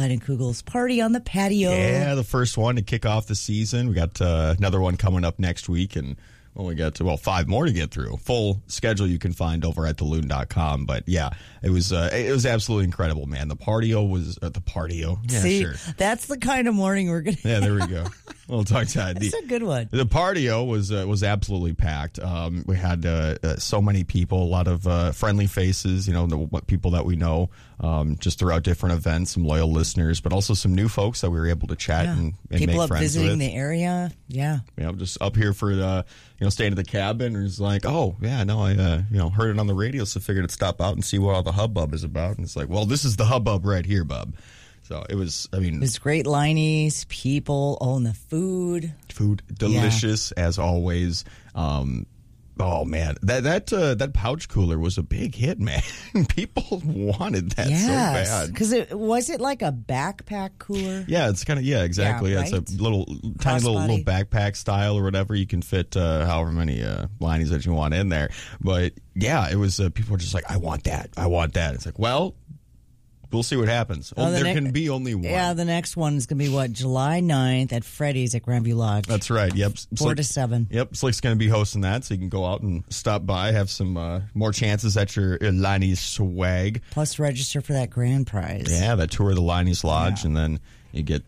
Clyde and Kugel's party on the patio. Yeah, the first one to kick off the season. We got another one coming up next week, and we got 5 more to get through. Full schedule you can find over at theloon.com. But yeah, it was absolutely incredible, man. The patio was the patio. Yeah, See, sure. That's the kind of morning we're gonna. Yeah, there we go. We'll talk to that. That's a good one. The patio was absolutely packed. We had so many people, a lot of friendly faces, the people that we know, just throughout different events, some loyal listeners, but also some new folks that we were able to chat and people make up friends visiting with. the area. Yeah. Just up here for staying at the cabin. And it's like, oh yeah, no, I heard it on the radio, so figured I'd stop out and see what all the hubbub is about. And it's like, well, this is the hubbub right here, bub. So it was, it was great lineies, people, and the food. Food, delicious as always. Oh man, that pouch cooler was a big hit, man. People wanted that so bad. Because was it like a backpack cooler? Yeah, it's kind of exactly. Yeah, It's a tiny little backpack style or whatever. You can fit however many linings that you want in there. But yeah, it was people were just like, I want that. It's like, well, we'll see what happens. There can be only one. Yeah, the next one is going to be July 9th at Freddy's at Grandview Lodge. That's right. Yep. 4 to 7. Yep. Slick's going to be hosting that, so you can go out and stop by, have some more chances at your Liney's swag. Plus register for that grand prize. Yeah, that tour of the Liney's Lodge, and then you get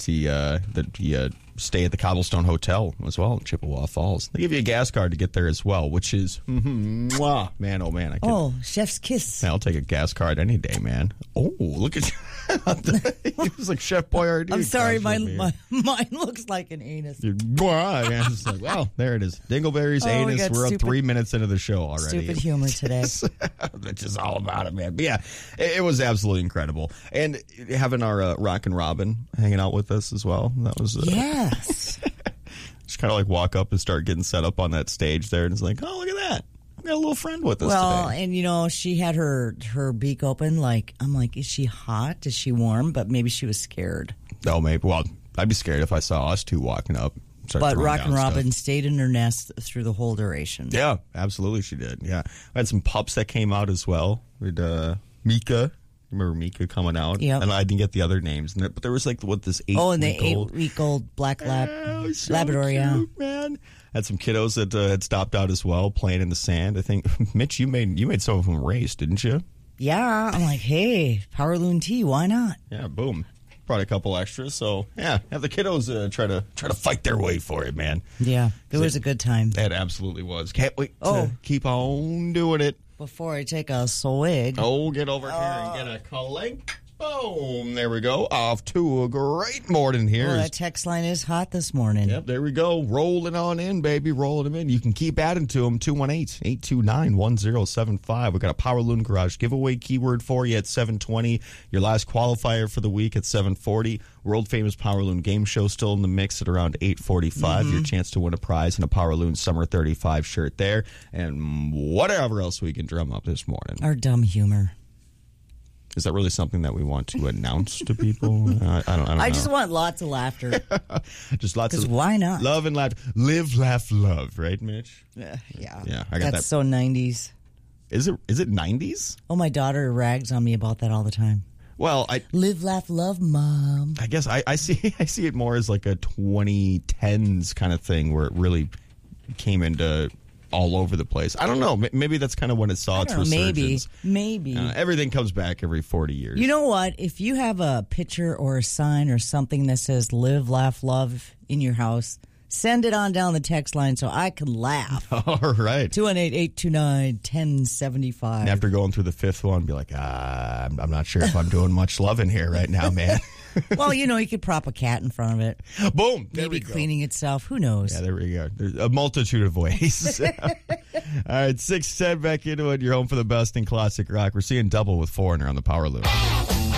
the stay at the Cobblestone Hotel as well in Chippewa Falls. They give you a gas card to get there as well, which is, mwah, man, oh man. Chef's kiss. I'll take a gas card any day, man. Oh, look at you. It was like Chef Boyardee. I'm sorry, mine looks like an anus. It's like, well, there it is. Dingleberry's anus. We're up 3 minutes into the show already. Stupid humor today. That's just all about it, man. But yeah, it was absolutely incredible. And having our Rockin' Robin hanging out with us as well. That was yes. Just kind of like walk up and start getting set up on that stage there, and it's like, oh, look at that. We got a little friend with us today. Well, and she had her beak open. I'm like, is she hot? Is she warm? But maybe she was scared. Oh, maybe. Well, I'd be scared if I saw us two walking up. But Rockin' Robin stayed in her nest through the whole duration. Yeah, absolutely she did. Yeah. We had some pups that came out as well. We had Mika. Remember Mika coming out? Yeah. And I didn't get the other names. But there was this 8-week-old. Oh, and the 8-week-old black Labrador, cute, yeah. Man. Had some kiddos that had stopped out as well, playing in the sand. I think, Mitch, you made some of them race, didn't you? Yeah. I'm like, hey, Power Loon Tea, why not? Yeah, boom. Brought a couple extras, so yeah, have the kiddos try to fight their way for it, man. Yeah, it was a good time. It absolutely was. Can't wait to keep on doing it. Before I take a swig. Oh, get over here and get a clink. Boom. There we go. Off to a great morning here. Oh, that text line is hot this morning. Yep, there we go. Rolling on in, baby. Rolling them in. You can keep adding to them. 218-829-1075. We got a Power Loon Garage giveaway keyword for you at 720. Your last qualifier for the week at 740. World famous Power Loon game show still in the mix at around 8:45. Your chance to win a prize and a Power Loon Summer 35 shirt there. And whatever else we can drum up this morning. Our dumb humor. Is that really something that we want to announce to people? I don't know. I just want lots of laughter. Just lots of why not? Love and laughter. Live, laugh, love, right, Mitch? Yeah. Yeah, I got that. That's so 90s. Is it 90s? Oh, my daughter rags on me about that all the time. Well, live, laugh, love, Mom. I guess I see it more as like a 2010s kind of thing where it really came into all over the place. I don't know. Maybe that's kind of when it saw its resurgence. Maybe. Everything comes back every 40 years. You know what? If you have a picture or a sign or something that says live, laugh, love in your house, send it on down the text line so I can laugh. All right. 218-829-1075. After going through the fifth one, be like, I'm not sure if I'm doing much loving here right now, man. Well, you could prop a cat in front of it. Boom. Maybe cleaning itself. Who knows? Yeah, there we go. There's a multitude of ways. All right, 6:10 back into it. You're home for the best in classic rock. We're seeing double with Foreigner on the Power Loop.